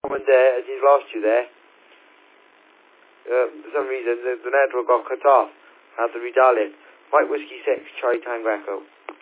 Someone there, as he's lost you there. For some reason, the network got cut off. I have to redial it. Mike Whiskey 6, Charlie Tango Echo.